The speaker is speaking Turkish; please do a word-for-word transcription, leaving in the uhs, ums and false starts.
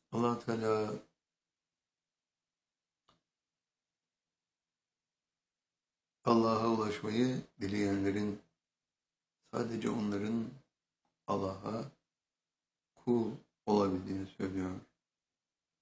Allah Teala Allah'a ulaşmayı dileyenlerin sadece onların Allah'a kul olabildiğini söylüyor.